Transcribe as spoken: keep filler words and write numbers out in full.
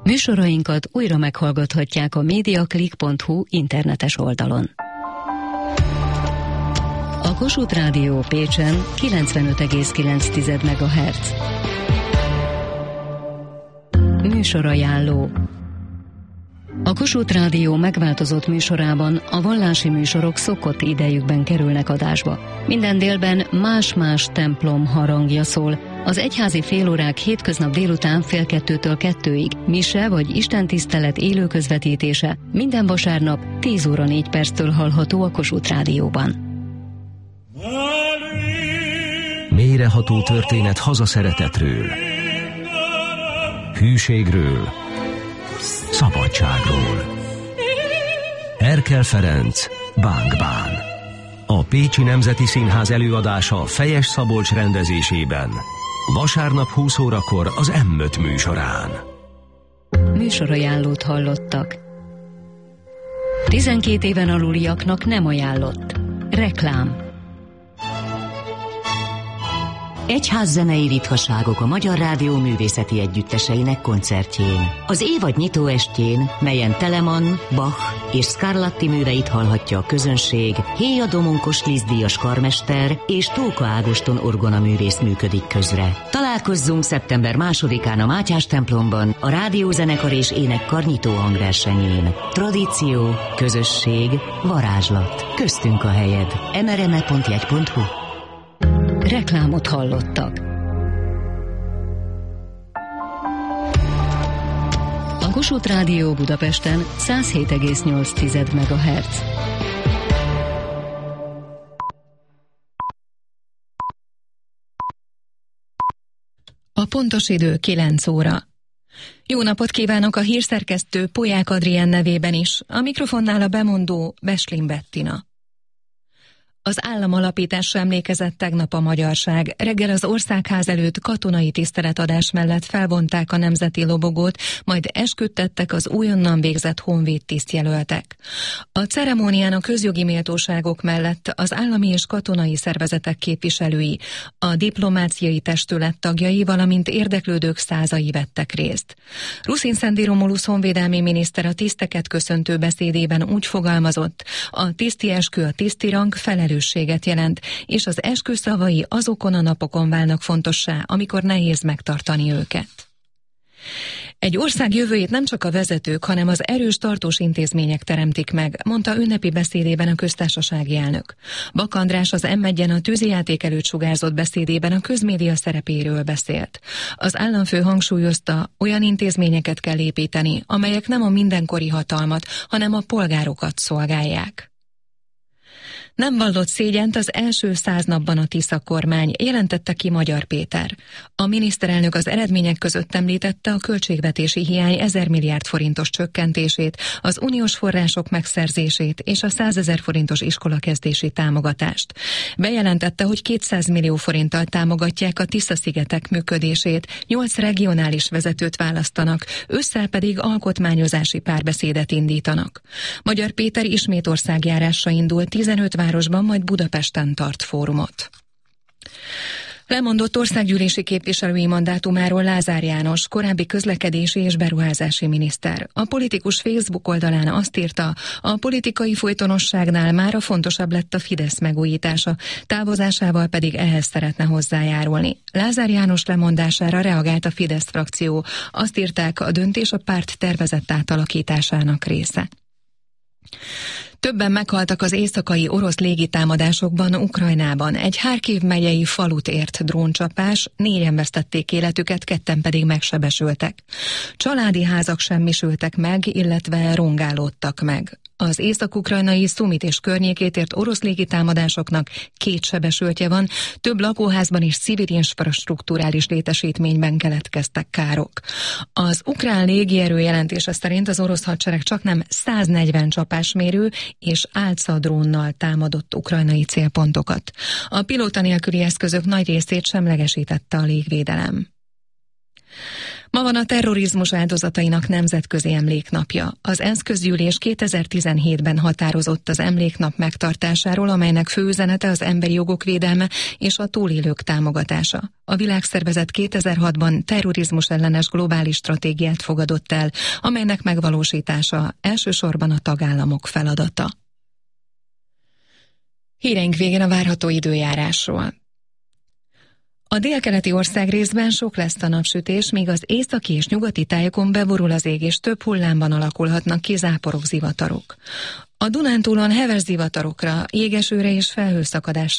Műsorainkat újra meghallgathatják a mediaclick pont hu internetes oldalon. A Kossuth Rádió Pécsen kilencvenöt egész kilenc megahertz. Műsorajánló. A Kossuth Rádió megváltozott műsorában a vallási műsorok szokott idejükben kerülnek adásba. Minden délben más-más templom harangja szól. Az egyházi félórák hétköznap délután fél kettőtől kettőig, mise vagy istentisztelet élő közvetítése minden vasárnap tíz óra négy perctől hallható a Kossuth Rádióban. Mélyreható történet hazaszeretetről, hűségről, szabadságról. Erkel Ferenc, Bánk Bán. A Pécsi Nemzeti Színház előadása Fejes Szabolcs rendezésében. Vasárnap húsz órakor az em öt műsorán. Műsorajánlót hallottak. tizenkét éven aluliaknak nem ajánlott. Reklám. Egyházzenei ritkaságok a Magyar Rádió művészeti együtteseinek koncertjén. Az évad nyitó estjén, melyen Telemann, Bach és Scarlatti műveit hallhatja a közönség, Héja Domonkos Liszt-díjas karmester és Tóka Ágoston orgonaművész működik közre. Találkozzunk szeptember másodikán a Mátyás templomban, a rádiózenekar és énekkar nyitó hangversenyén. Tradíció, közösség, varázslat. Köztünk a helyed. em er em e pont jegy pont hu. Reklámot hallottak. A Kossuth Rádió Budapesten száz hét egész nyolc megahertz. A pontos idő kilenc óra. Jó napot kívánok a hírszerkesztő Polyák Adrián nevében is, a mikrofonnál a bemondó Beslin Bettina. Az államalapításra emlékezett tegnap a magyarság. Reggel az Országház előtt katonai tiszteletadás mellett felvonták a nemzeti lobogót, majd esküdtettek az újonnan végzett honvéd tisztjelöltek. A ceremónián a közjogi méltóságok mellett az állami és katonai szervezetek képviselői, a diplomáciai testület tagjai, valamint érdeklődők százai vettek részt. Ruszin Szendi Romulusz honvédelmi miniszter a tiszteket köszöntő beszédében úgy fogalmazott: a tiszti eskü a tiszti rang felelősséget jelent, és az eskü szavai azokon a napokon válnak fontossá, amikor nehéz megtartani őket. Egy ország jövőjét nem csak a vezetők, hanem az erős tartós intézmények teremtik meg, mondta ünnepi beszédében a köztársasági elnök. Bak András az em egyen a tűzijáték előtt sugárzott beszédében a közmédia szerepéről beszélt. Az államfő hangsúlyozta, olyan intézményeket kell építeni, amelyek nem a mindenkori hatalmat, hanem a polgárokat szolgálják. Nem vallott szégyent az első száz napban a Tisza kormány, jelentette ki Magyar Péter. A miniszterelnök az eredmények között említette a költségvetési hiány ezer milliárd forintos csökkentését, az uniós források megszerzését és a százezer forintos iskolakezdési támogatást. Bejelentette, hogy kétszáz millió forinttal támogatják a Tisza-szigetek működését, nyolc regionális vezetőt választanak, ősszel pedig alkotmányozási párbeszédet indítanak. Magyar Péter ismét országjárásra indul, tizenöt városban, majd Budapesten tart fórumot. Lemondott országgyűlési képviselői mandátumáról Lázár János, korábbi közlekedési és beruházási miniszter. A politikus Facebook oldalán azt írta, a politikai folytonosságnál mára fontosabb lett a Fidesz megújítása, távozásával pedig ehhez szeretne hozzájárulni. Lázár János lemondására reagált a Fidesz frakció. Azt írták, a döntés a párt tervezett átalakításának része. Többen meghaltak az éjszakai orosz légitámadásokban Ukrajnában. Egy Harkiv megyei falut ért dróncsapás, négyen vesztették életüket, ketten pedig megsebesültek. Családi házak semmisültek meg, illetve rongálódtak meg. Az észak-ukrajnai Szumit és környékét ért orosz légitámadásoknak két sebesültje van, több lakóházban és civil infrastrukturális létesítményben keletkeztek károk. Az ukrán légierő jelentése szerint az orosz hadsereg csaknem száznegyven csapásmérő és álca drónnal támadott ukrajnai célpontokat. A pilóta nélküli eszközök nagy részét semlegesítette a légvédelem. Ma Ma van a terrorizmus áldozatainak nemzetközi emléknapja. Az ENSZ közgyűlés kétezer-tizenhétben határozott az emléknap megtartásáról, amelynek fő üzenete az emberi jogok védelme és a túlélők támogatása. A világszervezet kétezer-hatban terrorizmus ellenes globális stratégiát fogadott el, amelynek megvalósítása elsősorban a tagállamok feladata. Híreink végén a várható időjárásról. A délkeleti országrészben sok lesz a napsütés, míg az északi és nyugati tájakon beborul az ég, és több hullámban alakulhatnak ki záporok, zivatarok. A Dunántúlon heves zivatarokra, jégesőre és felhőszakadásra